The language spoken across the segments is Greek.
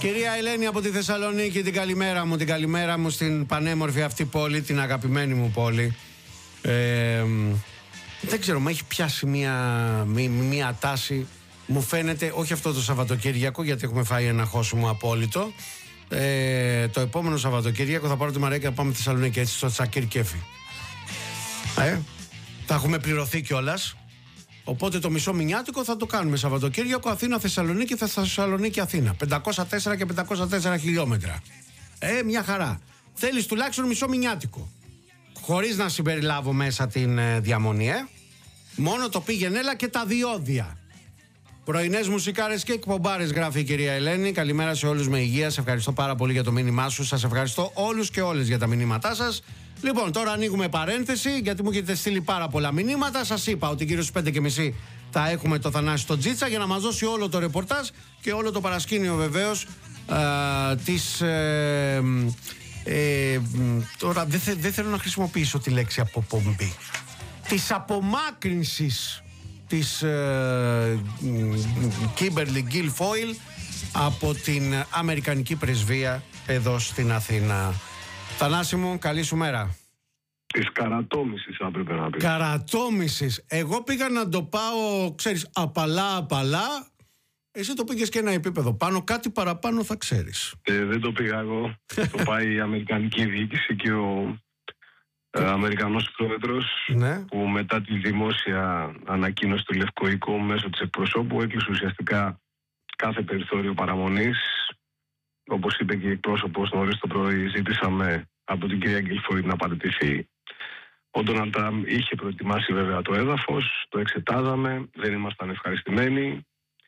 Κυρία Ελένη από τη Θεσσαλονίκη, την καλημέρα μου στην πανέμορφη αυτή πόλη, την αγαπημένη μου πόλη. Δεν ξέρω, μου έχει πιάσει μια τάση. Μου φαίνεται, όχι αυτό το Σαββατοκύριακο, γιατί έχουμε φάει ένα χώσιμο απόλυτο. Το επόμενο Σαββατοκύριακο θα πάρω τη Μαρέκα να πάμε στη Θεσσαλονίκη, έτσι, στο Τσακίρ Κέφι. Θα έχουμε πληρωθεί κιόλας. Οπότε το μισό μηνιάτικο θα το κάνουμε Σαββατοκύριακο Αθήνα-Θεσσαλονίκη, Θεσσαλονίκη-Αθήνα. 504 και 504 χιλιόμετρα. Μια χαρά. Θέλεις τουλάχιστον μισό μηνιάτικο. Χωρίς να συμπεριλάβω μέσα την διαμονή, μόνο το πήγαινε έλα και τα διόδια. Πρωινές μουσικάρες και εκπομπάρες, γράφει η κυρία Ελένη. Καλημέρα σε όλους με υγεία. Σε ευχαριστώ πάρα πολύ για το μήνυμά σου. Σας ευχαριστώ όλους και όλες για τα μηνύματά σας. Λοιπόν, τώρα ανοίγουμε παρένθεση, γιατί μου έχετε στείλει πάρα πολλά μηνύματα. Σας είπα ότι γύρω στις 5:30 θα έχουμε το Θανάση στο Τζίτσα για να μας δώσει όλο το ρεπορτάζ και όλο το παρασκήνιο βεβαίως της. Τώρα δεν θέλω να χρησιμοποιήσω τη λέξη αποπομπή. Της απομάκρυνσης της Κίμπερλι Γκίλφόιλ από την Αμερικανική πρεσβεία εδώ στην Αθήνα. Θανάση μου, καλή σου μέρα. Της καρατόμησης θα έπρεπε να πει. Καρατόμησης. Εγώ πήγα να το πάω, ξέρεις, απαλά. Εσύ το πήγες και ένα επίπεδο πάνω, κάτι παραπάνω θα ξέρεις. Δεν το πήγα εγώ. Το πάει η Αμερικανική διοίκηση και ο Αμερικανός πρόεδρος, ναι, που μετά τη δημόσια ανακοίνωση του Λευκού Οίκου μέσω της εκπροσώπου έκλεισε ουσιαστικά κάθε περιθώριο παραμονής. Όπως είπε και η εκπρόσωπος νωρίς το πρωί, ζήτησαμε από την κυρία Γκίλφόιλ να παραιτηθεί. Ο Ντόναλντ Τραμπ είχε προετοιμάσει βέβαια το έδαφος, το εξετάζαμε, δεν ήμασταν ευχαριστημένοι.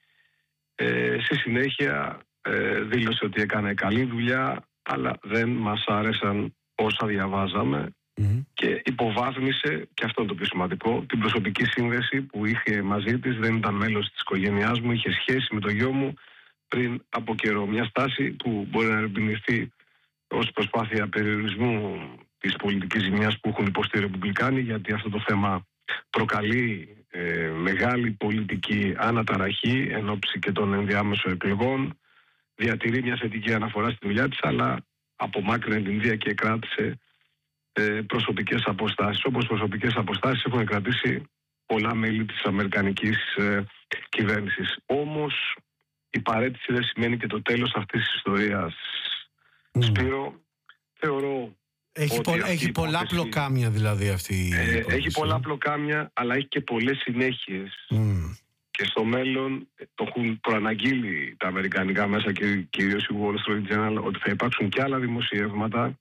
Στη συνέχεια δήλωσε ότι έκανε καλή δουλειά, αλλά δεν μας άρεσαν όσα διαβάζαμε και υποβάθμισε, και αυτό είναι το πιο σημαντικό, την προσωπική σύνδεση που είχε μαζί της. Δεν ήταν μέλος της οικογένειάς μου, είχε σχέση με το γιο μου πριν από καιρό. Μια στάση που μπορεί να ερμηνευτεί ως προσπάθεια περιορισμού της πολιτικής ζημιάς που έχουν υποστεί οι Ρεπουμπλικάνοι, γιατί αυτό το θέμα προκαλεί μεγάλη πολιτική αναταραχή εν ώψη και των ενδιάμεσων εκλογών. Διατηρεί μια θετική αναφορά στη δουλειά της, αλλά απομάκρυνε την Ινδία και κράτησε προσωπικές αποστάσεις. Όπως προσωπικές αποστάσεις έχουν κρατήσει πολλά μέλη της Αμερικανικής κυβέρνησης. Όμως η παραίτηση δεν σημαίνει και το τέλος αυτής της ιστορίας. Σπύρο, θεωρώ έχει πολλά πλοκάμια δηλαδή αυτή η υπόθεση. Έχει πολλά πλοκάμια, αλλά έχει και πολλές συνέχειες. Και στο μέλλον το έχουν προαναγγείλει τα αμερικανικά μέσα και κυρίως η Wall Street Journal ότι θα υπάρξουν και άλλα δημοσιεύματα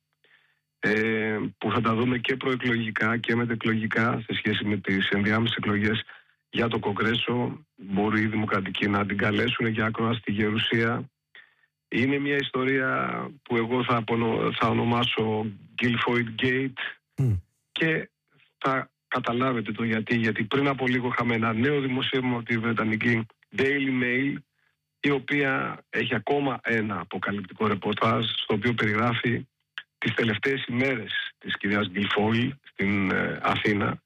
που θα τα δούμε και προεκλογικά και μετεκλογικά σε σχέση με τις ενδιάμεσες εκλογές για το Κογκρέσο. Μπορεί οι δημοκρατικοί να την καλέσουν για ακρόαση στη Γερουσία. Είναι μια ιστορία που εγώ θα ονομάσω Guilfoyle Gate και θα καταλάβετε το γιατί. Γιατί πριν από λίγο είχαμε ένα νέο δημοσίευμα από τη Βρετανική Daily Mail, η οποία έχει ακόμα ένα αποκαλυπτικό ρεπορτάζ στο οποίο περιγράφει τις τελευταίες ημέρες της κυρίας Guilfoyle στην Αθήνα.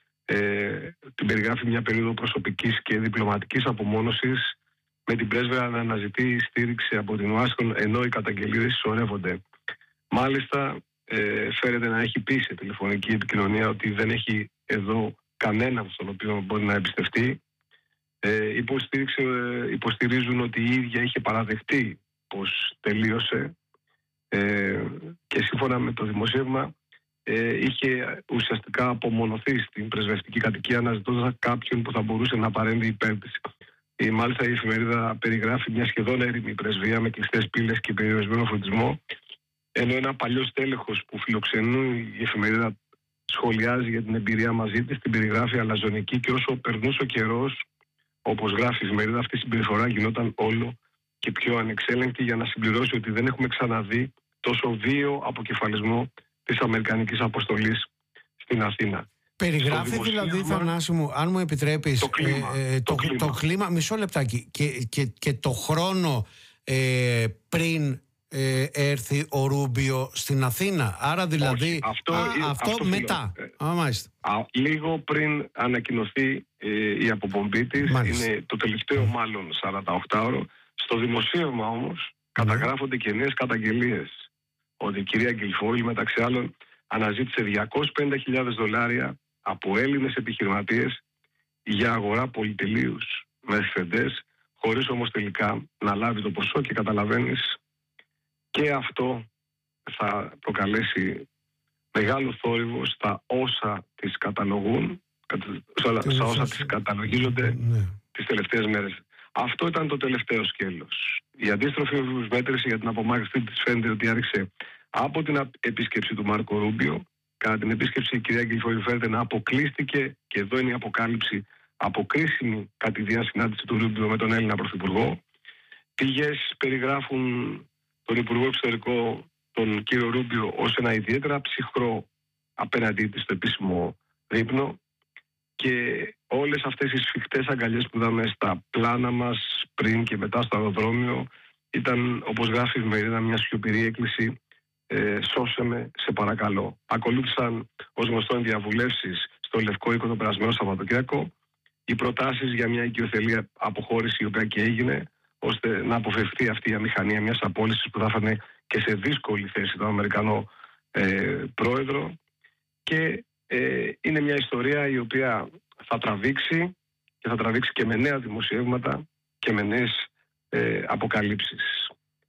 Την περιγράφει μια περίοδο προσωπικής και διπλωματικής απομόνωσης, με την πρέσβερα να αναζητεί στήριξη από την Ουάσιγκτον ενώ οι καταγγελίες συσσωρεύονται. Μάλιστα φέρεται να έχει πει σε τηλεφωνική επικοινωνία ότι δεν έχει εδώ κανέναν στον οποίο μπορεί να εμπιστευτεί. Υποστηρίζουν ότι η ίδια είχε παραδεχτεί πως τελείωσε και σύμφωνα με το δημοσίευμα είχε ουσιαστικά απομονωθεί στην πρεσβευτική κατοικία αναζητώντας κάποιον που θα μπορούσε να παρέμβει υπέρ της. Μάλιστα η εφημερίδα περιγράφει μια σχεδόν έρημη πρεσβεία με κλειστές πύλες και περιορισμένο φωτισμό, ενώ ένα παλιό στέλεχος που φιλοξενούν η εφημερίδα σχολιάζει για την εμπειρία μαζί της, την περιγράφει αλαζονική, και όσο περνούσε ο καιρός, όπως γράφει η εφημερίδα, αυτή η συμπεριφορά γινόταν όλο και πιο ανεξέλεγκτη, για να συμπληρώσει ότι δεν έχουμε ξαναδεί τόσο βίαιο αποκεφαλισμό της Αμερικανικής αποστολής στην Αθήνα. Περιγράφει δηλαδή, Θανάση μου, αν μου επιτρέπεις, το κλίμα, μισό λεπτάκι, και το χρόνο πριν έρθει ο Ρούμπιο στην Αθήνα. Άρα δηλαδή αυτό μετά. Λίγο πριν ανακοινωθεί η αποπομπή της. Είναι το τελευταίο μάλλον 48ωρο. Στο δημοσίευμα όμως καταγράφονται και νέες καταγγελίες ότι η κυρία Γκυλφόιλ, μεταξύ άλλων, αναζήτησε $250.000 από Έλληνες επιχειρηματίες για αγορά πολυτελείους μεσφεντές, χωρίς όμως τελικά να λάβει το ποσό, και καταλαβαίνεις, και αυτό θα προκαλέσει μεγάλο θόρυβο στα όσα τις καταλογούν, στα όσα τις καταλογίζονται τις τελευταίες μέρες. Αυτό ήταν το τελευταίο σκέλος. Η αντίστροφη μέτρηση για την απομάκρυνση της φαίνεται ότι άρχισε από την επίσκεψη του Μάρκο Ρούμπιο. Κατά την επίσκεψη η κυρία Γκυλφόιλ φαίνεται να αποκλείστηκε, και εδώ είναι η αποκάλυψη, από κρίσιμη κατηδία συνάντηση του Ρούμπιο με τον Έλληνα Πρωθυπουργό. Πηγές περιγράφουν τον Υπουργό Εξωτερικό, τον κύριο Ρούμπιο, ως ένα ιδιαίτερα ψυχρό απέναντί της στο επίσημο δείπνο, και όλες αυτές οι σφιχτές αγκαλιές που είδαμε στα πλάνα μας πριν και μετά στο αεροδρόμιο ήταν, όπως γράφει η εφημερίδα, μια σιωπηρή έκκληση, σώσε με, σε παρακαλώ. Ακολούθησαν ως γνωστόν διαβουλεύσεις στο Λευκό Οίκο το περασμένο Σαββατοκύριακο, οι προτάσεις για μια οικειοθελή αποχώρηση, η οποία και έγινε, ώστε να αποφευθεί αυτή η αμηχανία μιας απόλυσης που θα έφανε και σε δύσκολη θέση τον Αμερικανό πρόεδρο. Και είναι μια ιστορία η οποία θα τραβήξει, και θα τραβήξει και με νέα δημοσιεύματα και με νέες αποκαλύψεις.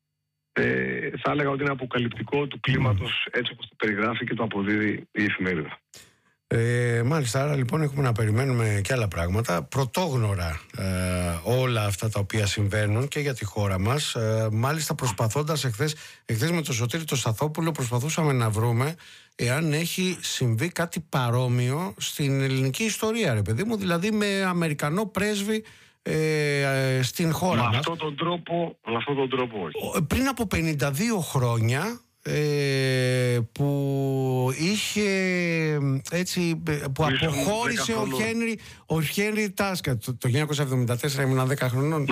Θα έλεγα ότι είναι αποκαλυπτικό του κλίματος, έτσι όπως το περιγράφει και το αποδίδει η εφημερίδα. Μάλιστα, άρα λοιπόν έχουμε να περιμένουμε και άλλα πράγματα. Πρωτόγνωρα όλα αυτά τα οποία συμβαίνουν και για τη χώρα μας. Μάλιστα, προσπαθώντας εχθές με τον Σωτήρη το Σταθόπουλο, προσπαθούσαμε να βρούμε εάν έχει συμβεί κάτι παρόμοιο στην ελληνική ιστορία, ρε παιδί μου, δηλαδή με Αμερικανό πρέσβη στην χώρα μας. Με αυτόν τον τρόπο όχι. Πριν από 52 χρόνια που είχε έτσι, που αποχώρησε ο Χένρι Τάσκα το 1974. Ήμουν 10 χρονών.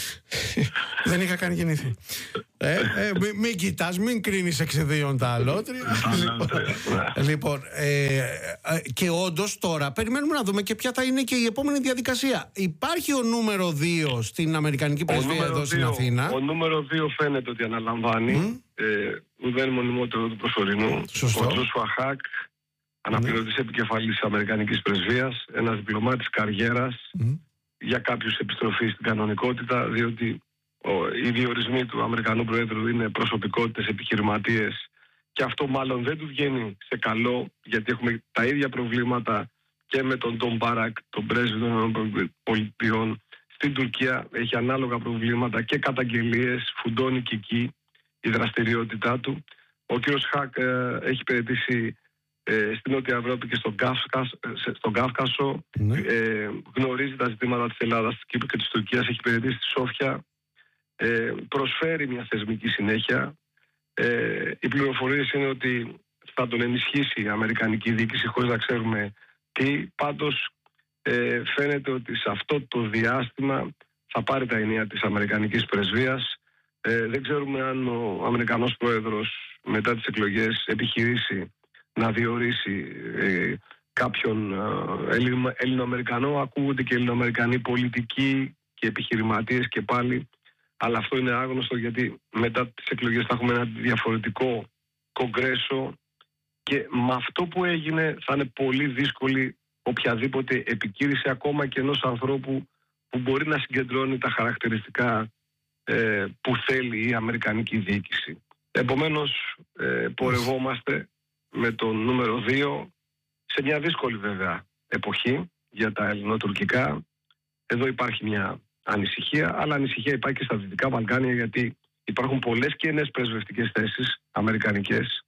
Δεν είχα καν γεννηθεί. Μην κοιτάς, μην κρίνεις εξαιδείων τα αλότρια. Λοιπόν, και όντως τώρα περιμένουμε να δούμε και ποια θα είναι και η επόμενη διαδικασία. Υπάρχει ο νούμερο 2 στην Αμερικανική πρεσβεία εδώ στην Αθήνα. Ο νούμερο 2 φαίνεται ότι αναλαμβάνει. Ουδέν μονιμότερο του προσωρινού. Σωστό. Ο Τζόσουα Χακ, αναπληρωτής επικεφαλής της Αμερικανικής πρεσβείας, ένας διπλωμάτης καριέρας, για κάποιους επιστροφή στην κανονικότητα, διότι οι διορισμοί του Αμερικανού Προέδρου είναι προσωπικότητες, επιχειρηματίες, και αυτό μάλλον δεν του βγαίνει σε καλό, γιατί έχουμε τα ίδια προβλήματα και με τον Τον Μπάρακ, τον πρέσβη των ΗΠΑ στην Τουρκία. Έχει ανάλογα προβλήματα και καταγγελίες, φουντώνει και εκεί η δραστηριότητά του. Ο κ. Χακ έχει υπηρετήσει στην Νότια Ευρώπη και στον Κάφκασο. Γνωρίζει τα ζητήματα της Ελλάδας, της Κύπρου και της Τουρκίας. Έχει υπηρετήσει στη Σόφια. Προσφέρει μια θεσμική συνέχεια. Οι πληροφορίες είναι ότι θα τον ενισχύσει η Αμερικανική διοίκηση, χωρίς να ξέρουμε τι. Πάντως φαίνεται ότι σε αυτό το διάστημα θα πάρει τα ενία της Αμερικανικής πρεσβείας. Δεν ξέρουμε αν ο Αμερικανός Πρόεδρος μετά τις εκλογές επιχειρήσει να διορίσει κάποιον Ελληνοαμερικανό. Ακούγονται και Ελληνοαμερικανοί πολιτικοί και επιχειρηματίες και πάλι, αλλά αυτό είναι άγνωστο, γιατί μετά τις εκλογές θα έχουμε ένα διαφορετικό κογκρέσο, και με αυτό που έγινε θα είναι πολύ δύσκολη οποιαδήποτε επικήρυξη, ακόμα και ενός ανθρώπου που μπορεί να συγκεντρώνει τα χαρακτηριστικά που θέλει η Αμερικανική διοίκηση. Επομένως, πορευόμαστε με τον νούμερο 2 σε μια δύσκολη βέβαια εποχή για τα ελληνοτουρκικά. Εδώ υπάρχει μια ανησυχία, αλλά ανησυχία υπάρχει και στα Δυτικά Βαλκάνια, γιατί υπάρχουν πολλές κενές πρεσβευτικές θέσεις αμερικανικές.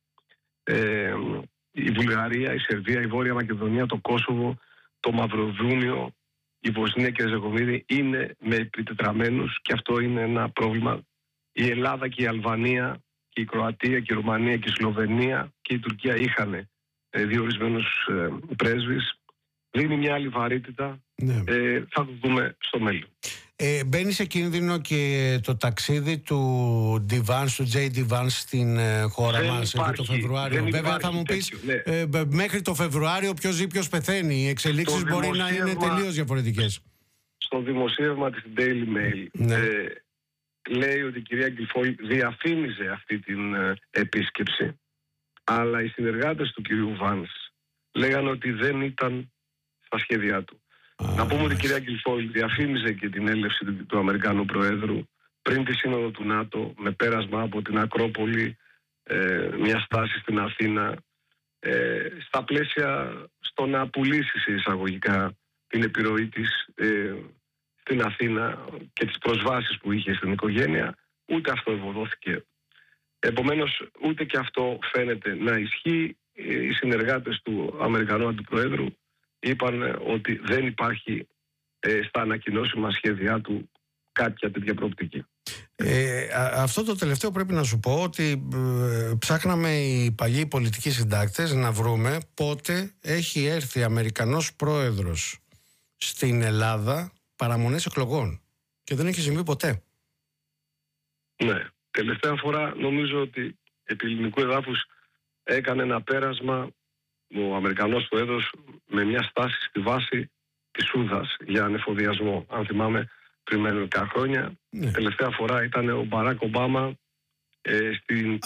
Η Βουλγαρία, η Σερβία, η Βόρεια Μακεδονία, το Κόσοβο, το Μαυροβούνιο, η Βοσνία και η Ερζεγοβίνη είναι με επιτετραμένους, και αυτό είναι ένα πρόβλημα. Η Ελλάδα και η Αλβανία και η Κροατία και η Ρουμανία και η Σλοβενία και η Τουρκία είχαν διορισμένους πρέσβεις. Δίνει μια άλλη βαρύτητα. Θα το δούμε στο μέλλον. Μπαίνει σε κίνδυνο και το ταξίδι του Divance, του J. Divance στην χώρα μας το Φεβρουάριο. Βέβαια θα μου πεις, μέχρι το Φεβρουάριο ποιος ζει ποιος πεθαίνει. Οι εξελίξεις μπορεί να είναι τελείως διαφορετικές. Στο δημοσίευμα της Daily Mail λέει ότι η κυρία Γκυλφόη διαφήμιζε αυτή την επίσκεψη, αλλά οι συνεργάτες του κυρίου Βάνς λέγανε ότι δεν ήταν στα σχέδιά του. Να πούμε ότι η κυρία Γκυλφόη διαφήμιζε και την έλευση του Αμερικανού Προέδρου πριν τη Σύνοδο του ΝΑΤΟ, με πέρασμα από την Ακρόπολη, μια στάση στην Αθήνα, στα πλαίσια στο να πουλήσει σε εισαγωγικά την επιρροή της στην Αθήνα και τις προσβάσεις που είχε στην οικογένεια. Ούτε αυτό ευωδόθηκε. Επομένως, ούτε και αυτό φαίνεται να ισχύει. Οι συνεργάτες του Αμερικανού Αντιπροέδρου είπαν ότι δεν υπάρχει στα ανακοινώσιμα σχέδιά του κάποια τέτοια προοπτική. Αυτό το τελευταίο πρέπει να σου πω ότι ψάχναμε οι παλιοί πολιτικοί συντάκτες να βρούμε πότε έχει έρθει Αμερικανός πρόεδρος στην Ελλάδα παραμονές εκλογών και δεν έχει συμβεί ποτέ. Ναι, τελευταία φορά νομίζω ότι επί ελληνικού εδάφους έκανε ένα πέρασμα ο Αμερικανός πρόεδρος με μια στάση στη βάση της Σούδας για ανεφοδιασμό. Αν θυμάμαι, πριν μερικά χρόνια. Ναι. Τελευταία φορά ήταν ο Μπαράκ Ομπάμα στην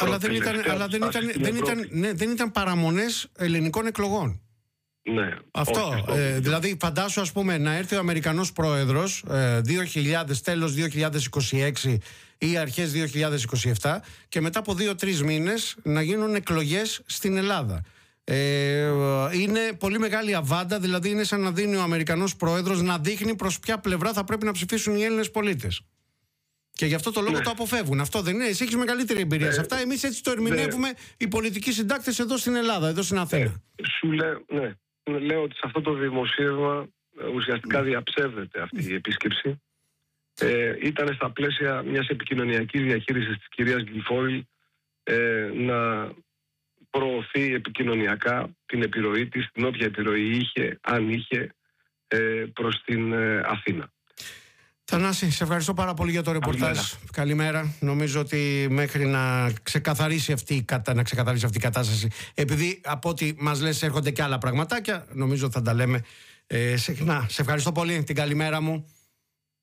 δεν ήταν παραμονές ελληνικών εκλογών. Ναι. Αυτό. Δηλαδή φαντάσου, ας πούμε, να έρθει ο Αμερικανός πρόεδρος 2000, τέλος 2026 ή αρχές 2027 και μετά από 2-3 μήνες να γίνουν εκλογές στην Ελλάδα. Είναι πολύ μεγάλη αβάντα, δηλαδή είναι σαν να δίνει ο Αμερικανός πρόεδρος να δείχνει προς ποια πλευρά θα πρέπει να ψηφίσουν οι Έλληνες πολίτες. Και γι' αυτό το λόγο το αποφεύγουν. Αυτό δεν είναι? Εσύ έχεις μεγαλύτερη εμπειρία σε αυτά. Εμείς έτσι το ερμηνεύουμε οι πολιτικοί συντάκτες εδώ στην Ελλάδα, εδώ στην Αθήνα. Σου λέω ότι σε αυτό το δημοσίευμα ουσιαστικά διαψεύδεται αυτή η επίσκεψη. Ήταν στα πλαίσια μιας επικοινωνιακής διαχείρισης της κυρίας Γκυλφόη να προωθεί επικοινωνιακά την επιρροή της, την όποια επιρροή είχε, αν είχε, προς την Αθήνα. Θανάση, σε ευχαριστώ πάρα πολύ για το ρεπορτάζ. Καλημέρα. Νομίζω ότι μέχρι να ξεκαθαρίσει αυτή η κατάσταση, επειδή από ό,τι μας λες έρχονται και άλλα πραγματάκια, νομίζω θα τα λέμε συχνά. Σε ευχαριστώ πολύ. Την καλημέρα μου.